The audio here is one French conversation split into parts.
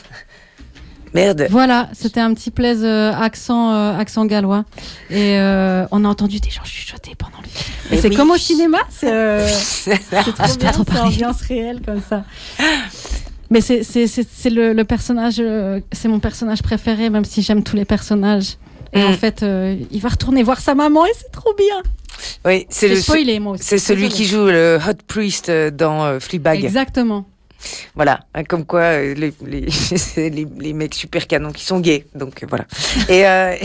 Merde. Voilà, c'était un petit plaise accent gallois. Et on a entendu des gens chuchoter pendant le film. Et c'est comme au cinéma, c'est trop bien, c'est ambiance réelle comme ça. Mais c'est le personnage, c'est mon personnage préféré, même si j'aime tous les personnages. Et en fait, il va retourner voir sa maman et c'est trop bien. Oui, c'est celui qui joue le Hot Priest dans Fleabag. Exactement. Voilà, comme quoi les mecs super canons qui sont gays, donc voilà. Et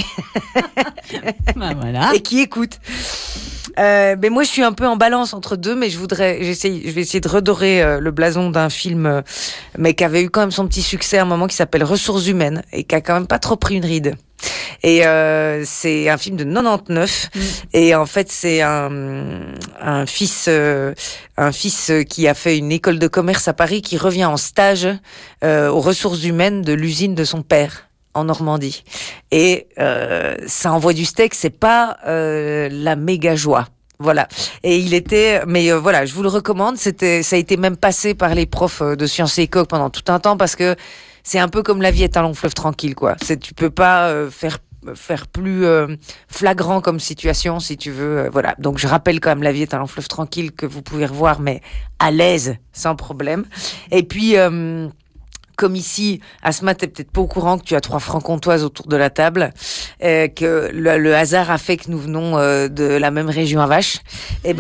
voilà. Et qui écoutent. Mais moi, je suis un peu en balance entre deux, mais je vais essayer de redorer le blason d'un film, mais qui avait eu quand même son petit succès à un moment, qui s'appelle Ressources humaines et qui a quand même pas trop pris une ride. Et c'est un film de 99 et en fait c'est un fils qui a fait une école de commerce à Paris qui revient en stage aux ressources humaines de l'usine de son père en Normandie et ça envoie du steak, c'est pas la méga joie. Voilà. Et voilà, je vous le recommande. Ça a été même passé par les profs de sciences éco pendant tout un temps parce que c'est un peu comme La vie est un long fleuve tranquille, quoi. Tu peux pas faire plus flagrant comme situation si tu veux. Voilà. Donc je rappelle quand même La vie est un long fleuve tranquille que vous pouvez revoir, mais à l'aise, sans problème. Et puis comme ici, Asma, t'es peut-être pas au courant que tu as 3 franc-comtoises autour de la table, que le hasard a fait que nous venons de la même région à Vache. Et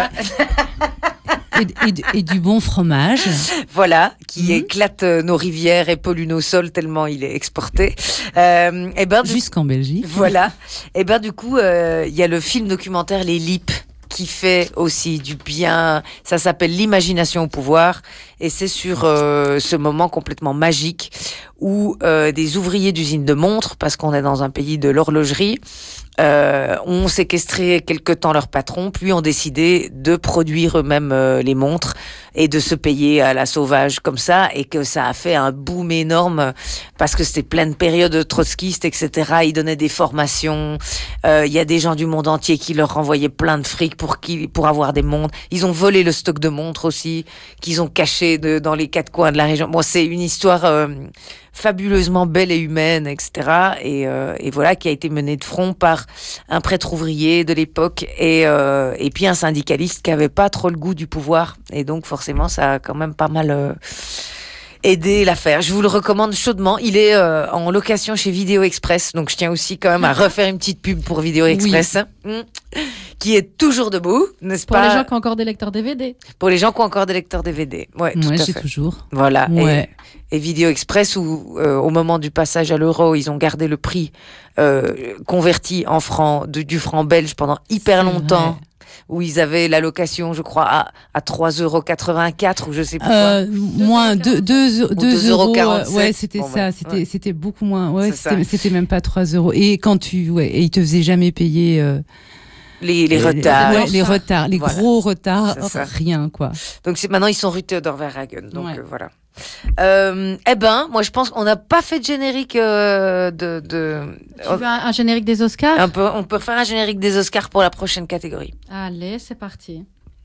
et du bon fromage. Voilà, qui éclate nos rivières et pollue nos sols tellement il est exporté. Jusqu'en Belgique. Voilà. Et du coup, il y a le film documentaire Les Lips qui fait aussi du bien. Ça s'appelle L'imagination au pouvoir et c'est sur ce moment complètement magique où des ouvriers d'usines de montres, parce qu'on est dans un pays de l'horlogerie, ont séquestré quelque temps leur patron, puis ont décidé de produire eux-mêmes les montres et de se payer à la sauvage comme ça, et que ça a fait un boom énorme parce que c'était pleine période trotskiste, etc. Ils donnaient des formations, il y a des gens du monde entier qui leur renvoyaient plein de fric pour avoir des montres. Ils ont volé le stock de montres aussi, qu'ils ont caché dans les 4 coins de la région. Bon, c'est une histoire fabuleusement belle et humaine, etc. Et voilà, qui a été menée de front par un prêtre ouvrier de l'époque et puis un syndicaliste qui avait pas trop le goût du pouvoir. Et donc forcément, ça a quand même pas mal aidé l'affaire. Je vous le recommande chaudement. Il est en location chez Vidéo Express, donc je tiens aussi quand même à refaire une petite pub pour Vidéo Express. Oui. Qui est toujours debout, n'est-ce pas ? Pour les gens qui ont encore des lecteurs DVD. Pour les gens qui ont encore des lecteurs DVD. Ouais, tout à j'ai fait. toujours. Voilà. Ouais. Et Vidéo Express, où au moment du passage à l'euro, ils ont gardé le prix converti en francs, du franc belge pendant hyper longtemps. Vrai. Où ils avaient la location, je crois, à 3,84 € ou je sais plus quoi. Moins 2 €. Ouais, c'était bon, ça. C'était beaucoup moins. Ouais, c'était même pas 3 €. Et et ils te faisaient jamais payer. Les retards. Les retards, les gros retards, rien, quoi. Donc maintenant, ils sont rue Théodore Verhagen. Donc voilà. Moi je pense qu'on n'a pas fait de générique Tu veux un générique des Oscars ? On peut faire un générique des Oscars pour la prochaine catégorie. Allez, c'est parti.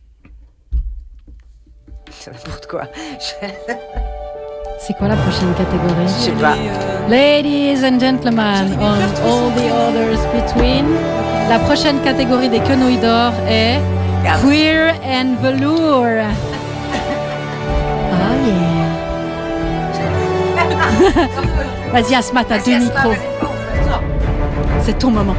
C'est n'importe quoi. C'est quoi la prochaine catégorie ? Je sais pas. Ladies and gentlemen, on all the others between. La prochaine catégorie des quenouilles d'or est Queer and Velour. Oh yeah. Vas-y Asma, t'as 2 micros. C'est ton moment.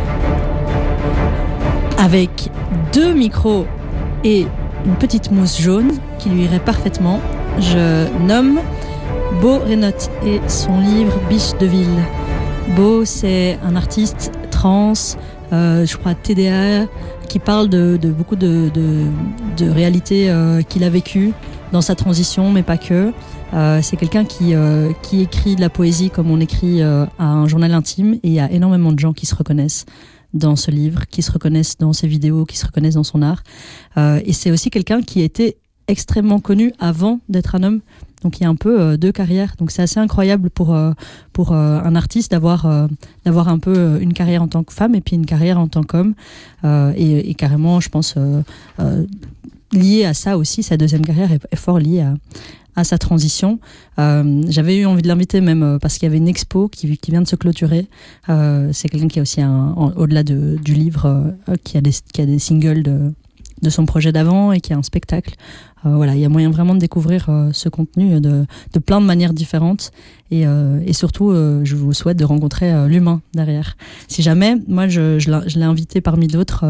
Avec 2 micros et une petite mousse jaune qui lui irait parfaitement, je nomme Beau Renotte et son livre Biche de ville. Beau, c'est un artiste trans, je crois TDA, qui parle de beaucoup de réalités qu'il a vécues dans sa transition, mais pas que. C'est quelqu'un qui écrit de la poésie comme on écrit à un journal intime, et il y a énormément de gens qui se reconnaissent dans ce livre, qui se reconnaissent dans ses vidéos, qui se reconnaissent dans son art. Et c'est aussi quelqu'un qui a été extrêmement connu avant d'être un homme. Donc il y a un peu 2 carrières. Donc c'est assez incroyable pour un artiste d'avoir un peu une carrière en tant que femme et puis une carrière en tant qu'homme. Et carrément, je pense, lié à ça aussi, sa deuxième carrière est fort liée à sa transition. J'avais eu envie de l'inviter même parce qu'il y avait une expo qui vient de se clôturer. C'est quelqu'un qui a aussi au-delà du livre, qui a des singles de son projet d'avant et qui a un spectacle. Voilà, il y a moyen vraiment de découvrir ce contenu de plein de manières différentes et surtout je vous souhaite de rencontrer l'humain derrière. Si jamais, moi je l'ai invité parmi d'autres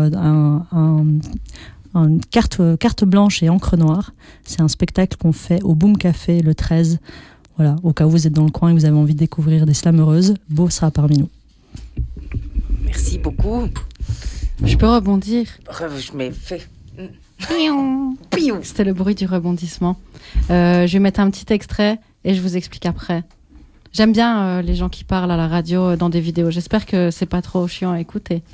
une carte blanche et encre noire. C'est un spectacle qu'on fait au Boom Café le 13. Voilà, au cas où vous êtes dans le coin et vous avez envie de découvrir des slammeureuses, Beau sera parmi nous. Merci beaucoup. Je peux rebondir? Je m'ai fait. C'était le bruit du rebondissement. Je vais mettre un petit extrait et je vous explique après. J'aime bien les gens qui parlent à la radio dans des vidéos. J'espère que c'est pas trop chiant à écouter.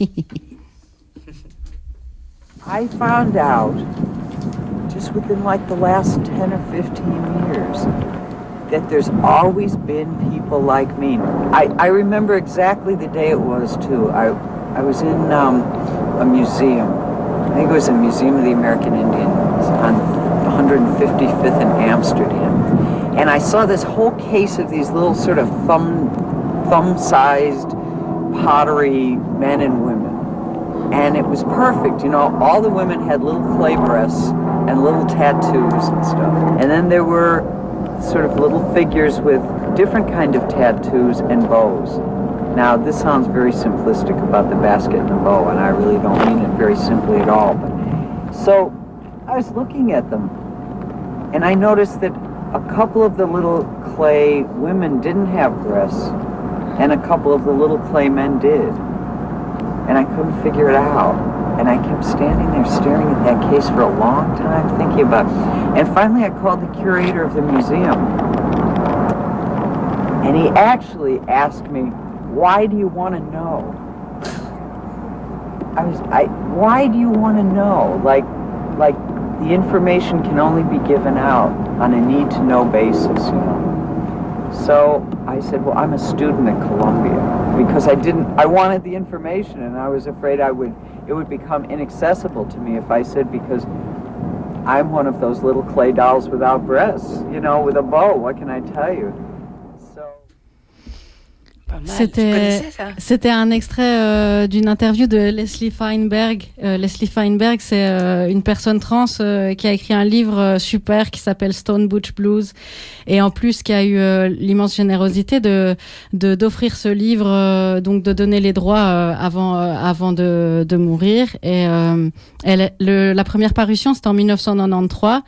I found out just within like the last 10 or 15 years that there's always been people like me. I remember exactly the day it was too. I was in a museum. I think it was a Museum of the American Indians on 155th in Amsterdam. And I saw this whole case of these little sort of thumb-sized pottery men and women. And it was perfect, you know, all the women had little clay breasts and little tattoos and stuff. And then there were sort of little figures with different kind of tattoos and bows. Now, this sounds very simplistic about the basket and the bow, and I really don't mean it very simply at all. But, so, I was looking at them, and I noticed that a couple of the little clay women didn't have breasts, and a couple of the little clay men did. And I couldn't figure it out. And I kept standing there staring at that case for a long time, thinking about it. And finally I called the curator of the museum. And he actually asked me, why do you want to know? Why do you want to know? Like the information can only be given out on a need-to-know basis, you know. So I said, well, I'm a student at Columbia because I wanted the information and I was afraid it would become inaccessible to me if I said, because I'm one of those little clay dolls without breasts, you know, with a bow, what can I tell you? C'était un extrait d'une interview de Leslie Feinberg. Leslie Feinberg, c'est une personne trans qui a écrit un livre super qui s'appelle Stone Butch Blues, et en plus qui a eu l'immense générosité d'offrir ce livre, donc de donner les droits avant de mourir. Et la première parution, c'était en 1993.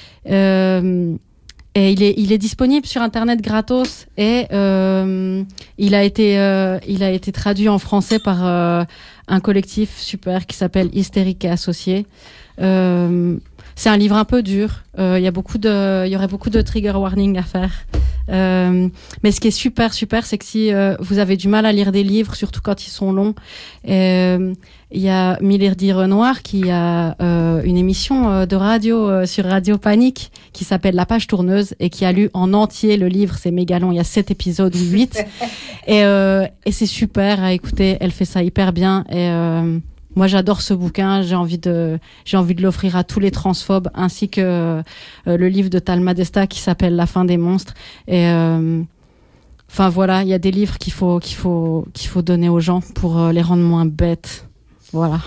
Et il est disponible sur Internet gratos, et il a été traduit en français par un collectif super qui s'appelle Hystérique et Associés. C'est un livre un peu dur. Il y aurait beaucoup de trigger warning à faire. Mais ce qui est super, c'est que si vous avez du mal à lire des livres, surtout quand ils sont longs, il y a Milady Renoir qui a une émission de radio sur Radio Panique qui s'appelle La Page Tourneuse et qui a lu en entier le livre. C'est méga long, il y a 7 épisodes ou 8. Et c'est super à écouter. Elle fait ça hyper bien. Et moi, j'adore ce bouquin. J'ai envie de l'offrir à tous les transphobes, ainsi que le livre de Talma Desta qui s'appelle La fin des monstres. Et enfin voilà, il y a des livres qu'il faut donner aux gens pour les rendre moins bêtes. Voilà.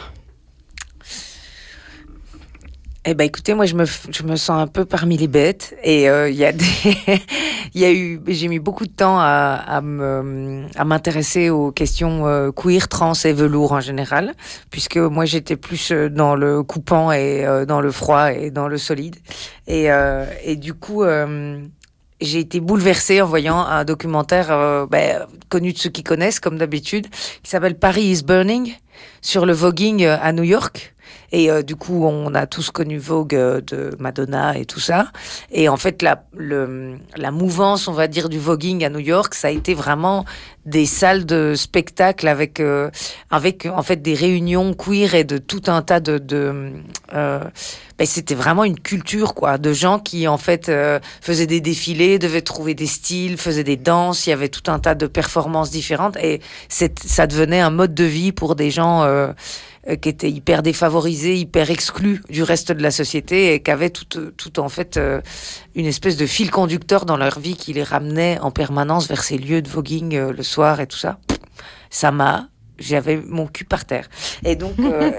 Eh ben écoutez, moi je me sens un peu parmi les bêtes, et j'ai mis beaucoup de temps à m'intéresser aux questions queer, trans et velours en général, puisque moi j'étais plus dans le coupant et dans le froid et dans le solide, et du coup j'ai été bouleversée en voyant un documentaire connu de ceux qui connaissent comme d'habitude, qui s'appelle Paris is Burning, sur le voguing à New York. Et du coup, on a tous connu Vogue de Madonna et tout ça. Et en fait, la mouvance, on va dire, du voguing à New York, ça a été vraiment des salles de spectacle avec en fait des réunions queer et de tout un tas c'était vraiment une culture, quoi, de gens qui en fait faisaient des défilés, devaient trouver des styles, faisaient des danses. Il y avait tout un tas de performances différentes, et ça devenait un mode de vie pour des gens qui était hyper défavorisée, hyper exclue du reste de la société et qui avait tout en fait une espèce de fil conducteur dans leur vie qui les ramenait en permanence vers ces lieux de voguing le soir et tout ça. J'avais mon cul par terre. Et donc,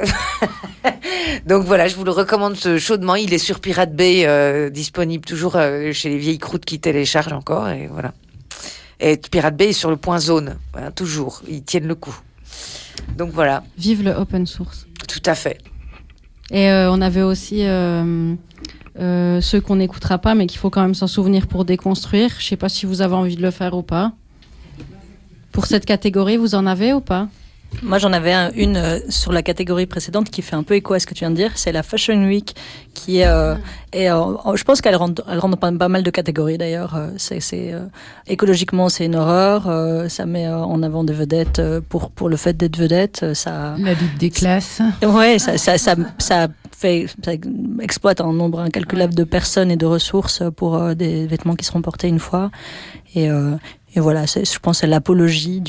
donc voilà, je vous le recommande chaudement. Il est sur Pirate Bay, disponible toujours chez les vieilles croûtes qui téléchargent encore. Et voilà. Et Pirate Bay est sur le point zone, hein, toujours. Ils tiennent le coup. Donc voilà. Vive le open source. Tout à fait. Et on avait aussi ceux qu'on n'écoutera pas, mais qu'il faut quand même s'en souvenir pour déconstruire. Je ne sais pas si vous avez envie de le faire ou pas. Pour cette catégorie, vous en avez ou pas ? Moi, j'en avais une sur la catégorie précédente qui fait un peu écho à ce que tu viens de dire. C'est la Fashion Week qui est... je pense qu'elle rentre dans pas mal de catégories d'ailleurs. Écologiquement, c'est une horreur. Ça met en avant des vedettes pour le fait d'être vedette. Ça... La lutte des classes. Ouais, ça exploite un nombre incalculable de personnes et de ressources pour des vêtements qui seront portés une fois. Et voilà, je pense que c'est l'apologie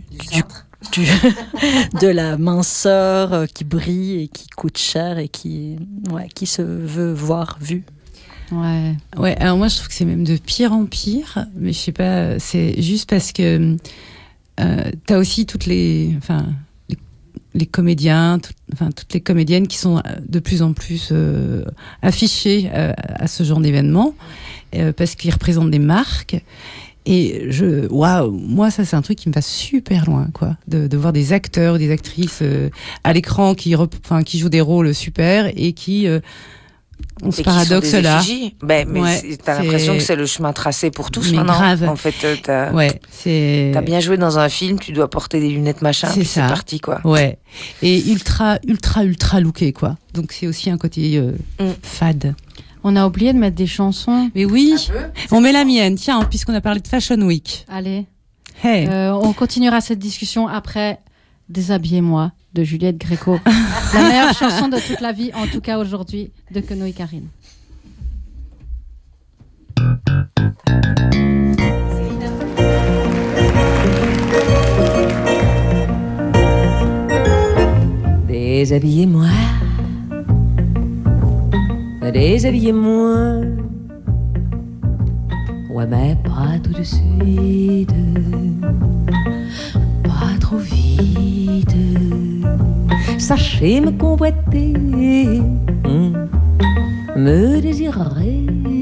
de la minceur qui brille et qui coûte cher et qui se veut voir vu. Ouais. Alors moi je trouve que c'est même de pire en pire, mais je sais pas, c'est juste parce que t'as aussi toutes les comédiens, toutes les comédiennes qui sont de plus en plus affichées à ce genre d'événement parce qu'ils représentent des marques. Et moi ça c'est un truc qui me va super loin, quoi, de voir des acteurs, des actrices à l'écran qui jouent des rôles super et qui ont ce paradoxe-là. Mais t'as l'impression que c'est le chemin tracé pour tous maintenant. Grave. En fait, t'as bien joué dans un film, tu dois porter des lunettes machin, c'est parti, quoi. Ouais. Et ultra looké, quoi. Donc c'est aussi un côté fade. On a oublié de mettre des chansons. Mais oui, on met la mienne, tiens, puisqu'on a parlé de Fashion Week. Allez. Hey. On continuera cette discussion après Déshabillez-moi de Juliette Gréco. La meilleure chanson de toute la vie, en tout cas aujourd'hui, de Queneau Karine. Déshabillez-moi. Déshabillez-moi. Ouais, mais pas tout de suite. Pas trop vite. Sachez me convoiter. Me désirer.